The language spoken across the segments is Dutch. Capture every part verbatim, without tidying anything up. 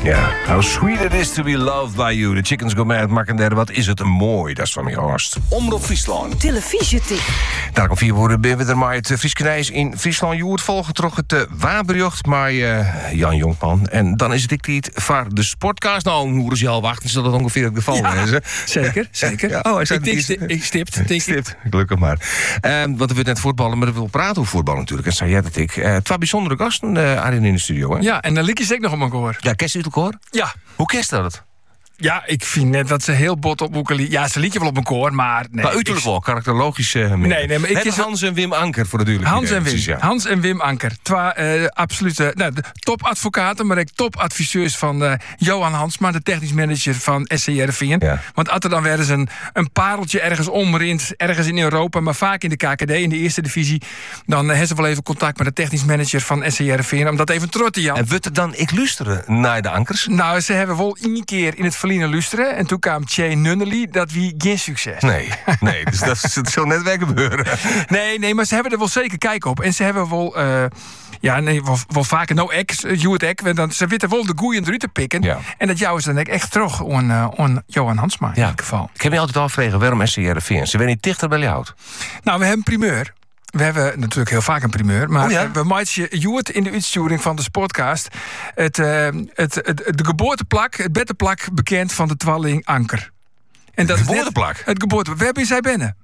Ja, how sweet it is to be loved by you. The Chickens Go Mad, Mark en derde. Wat is het een mooi, dat is van je Horst. Omroep Friesland. Televisietip. Daar om vier woorden ben we er maar het Frieskenijs in Friesland. Je wordt volgen toch het uh, Waberjocht, maar uh, Jan Jonkman. En dan is het ik die het vaar de sportcast. Nou, hoe is je al wachten, is dat ongeveer het geval Ja, is. Hè? zeker, zeker. Ja, oh, hij zei ik, denk, het sti- ik stipt, denk ik. Stipt, gelukkig maar. Um, want we net voetballen, maar we willen praten over voetbal natuurlijk. En zei jij dat ik. Uh, het was bijzondere gasten, uh, Arjen, in de studio. Hè? Ja, en dan liedjes ik nog op mijn koor. Ja, kerst u het hoor? Ja. Hoe kerst dat? Ja, ik vind net dat ze heel bot op elkaar liet. Ja, ze liet je wel op mijn koor, maar... Nee, maar uiterlijk wel, karakterologisch. Uh, nee, nee, maar ik... Is Hans en Wim Anker voor de duidelijkheid. Hans en Wim, precies, ja. Hans en Wim Anker. Twa, uh, absolute nou, de topadvocaten, maar ook topadviseurs van uh, Johan Hansma, de technisch manager van S C Heerenveen. Ja. Want als er dan weer eens een, een pareltje ergens omrint, ergens in Europa, maar vaak in de K K D, in de eerste divisie, dan uh, hebben ze wel even contact met de technisch manager van S C Heerenveen, om dat even terug te jan. En wordt er dan ik luisteren naar de ankers? Nou, ze hebben wel één keer in het verliezen luisteren. En toen kwam Tjay Nunnally, dat wie geen succes. Nee, nee, dus dat, dat zal net weer gebeuren. Nee, nee, maar ze hebben er wel zeker kijk op. En ze hebben wel, uh, ja, nee, wel, wel vaker no ex, you het ek. Dan ze weten wel de goeie eruit te pikken. Ja. En dat jou is dan echt terug on, uh, on Johan Hansma in Ja. ieder geval. Ik heb je altijd al gevraagd, waarom S C Heerenveen? Ze werden niet dichter bij je houdt. Nou, we hebben een primeur. We hebben natuurlijk heel vaak een primeur. Maar oh ja? we maatje Joert in de uitsturing van de Sportcast. Het, uh, het, het, het, de geboorteplak, het beddenplak bekend van de twalling Anker. En dat Geboorteplak? Is net het geboorteplak. Waar ben zij binnen?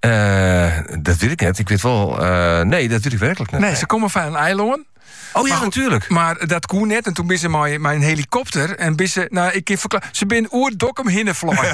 Uh, dat weet ik net. Ik weet wel... Uh, nee, dat weet ik werkelijk net. Nee, ze komen van een eiland. Oh ja, maar, natuurlijk. Maar dat kon net. En toen ben ze maar mijn helikopter. En ben ze, nou, ik kan verklaren. Ze ben oerdokkum hinnenvlogen.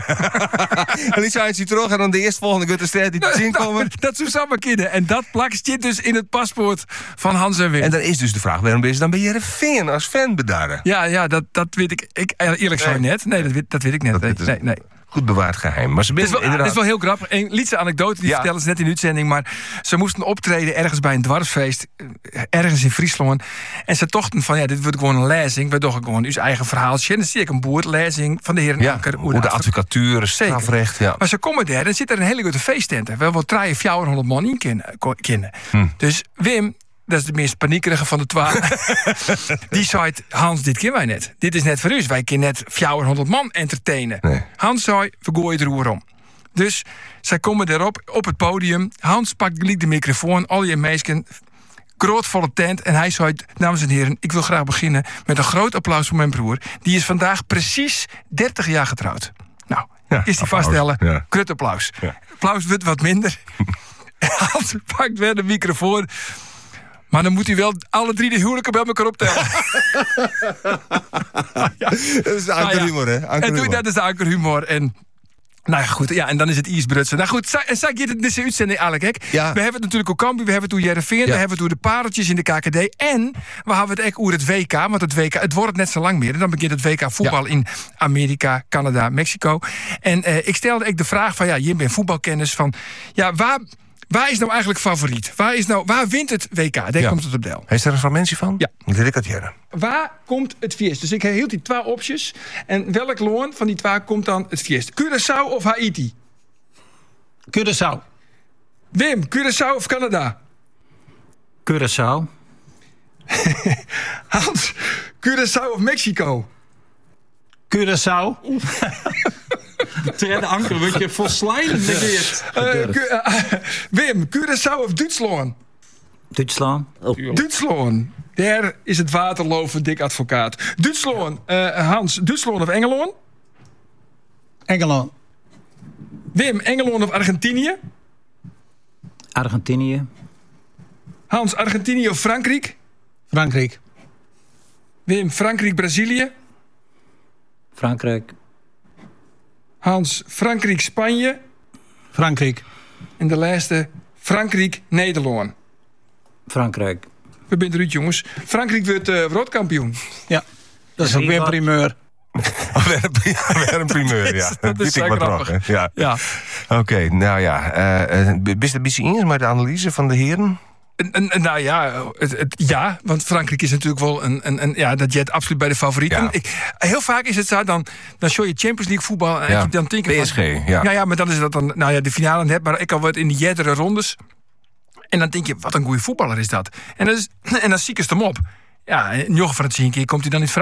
En die zijn ze terug en dan de eerstvolgende Gutterstad die te zien komen. Dat zou samen kinderen. En dat plakt zit dus in het paspoort van Hans en Wim. En dan is dus de vraag, waarom ben je dan bij Heerenveen als fan bedarren? Ja, ja, dat, dat weet ik. ik eerlijk zei Nee. net. Nee, dat weet, dat weet ik net. Dat- Nee, dat is- nee, nee. Goed bewaard geheim. Maar ze Het is, binnen wel, het inderdaad... is wel heel grappig. Een lietse anekdote, die Ja. vertellen ze net in de uitzending. Maar ze moesten optreden ergens bij een dwarsfeest. Ergens in Friesland. En ze dachten van, ja, dit wordt gewoon een lezing. We doen gewoon uw eigen verhaaltje. En dan zie ik een boerlezing van de heer Ja, Anker. hoe de advocatuur, Zeker. strafrecht. Ja. Maar ze komen daar en zit er een hele grote feesttent. We wel draaien vijfhonderd man in kennen. kennen. Hm. Dus Wim, dat is de meest paniekerige van de twaalf. Die zei, Hans, dit kennen wij net. Dit is net voor u. Wij kunnen net vijfhonderd man entertainen. Nee. Hans zei, we gooien het roer om. Dus zij komen erop, op het podium. Hans pakt gelijk de microfoon, al je meisken, grootvolle tent. En hij zei, dames en heren, ik wil graag beginnen met een groot applaus voor mijn broer. Die is vandaag precies dertig jaar getrouwd. Nou, Ja, is die applaus. vaststellen, Ja. krut applaus. Ja. Applaus wordt wat minder. Hans pakt weer de microfoon. Maar dan moet hij wel alle drie de huwelijken bij elkaar optellen. Dat is ankerhumor, hè? En toen, dat is ankerhumor. En nou ja, goed. Ja, en dan is het Iesbrutsen. Nou goed, en zag je het in deze uitzending eigenlijk? Hè? Ja. We hebben het natuurlijk ook Cambuur, we hebben het over Heerenveen, Ja. we hebben het over de pareltjes in de K K D. En we hebben het echt over het W K. Want het W K, het wordt net zo lang meer. En dan begint het W K voetbal Ja. in Amerika, Canada, Mexico. En eh, ik stelde ik de vraag van, ja, je bent voetbalkennis van, ja, waar, waar is nou eigenlijk favoriet? Waar, is nou, waar wint het W K? Daar Ja. komt het op deel. Is er een fragmentje van? Ja. Dan wil ik het jaren. Waar komt het fiest? Dus ik hield die twee opties. En welk loon van die twee komt dan het fiest? Curaçao of Haiti? Curaçao. Wim, Curaçao of Canada? Curaçao. Hans, Curaçao of Mexico? Curaçao. Tredde anker, word je volslijnend negeert. Uh, Cu- uh, Wim, Curaçao of Duitsland? Duitsland. Duitsland. Daar is het waterloof van dik advocaat. Duitsland, uh, Hans, Duitsland of Engeland? Engeland. Wim, Engeland of Argentinië? Argentinië. Hans, Argentinië of Frankrijk? Frankrijk. Wim, Frankrijk, Brazilië? Frankrijk. Hans, Frankrijk, Spanje? Frankrijk. En de laatste, Frankrijk, Nederland. Frankrijk. We zijn eruit, jongens. Frankrijk wordt uh, wereldkampioen. Ja, dat is ook weer een primeur. Weer een, weer een primeur, ja. Dat is weet ik zo maar grappig. nog, hè. Ja. Ja. Oké, nou ja. Uh, uh, ben je het een beetje eens met de analyse van de heren? En, en, en nou ja, het, het, ja, want Frankrijk is natuurlijk wel een, een, een ja, dat jet absoluut bij de favorieten. Ja. Ik, heel vaak is het zo, dan, dan show je Champions League voetbal en Ja. je dan denken P S G, van, ja. Nou ja, maar dan is dat dan, nou ja, de finale net, maar ik al wat in die jettere rondes. En dan denk je, wat een goede voetballer is dat. En dan, is, en dan ziek is hem op. Ja, en Joch van het zien keer komt hij dan in het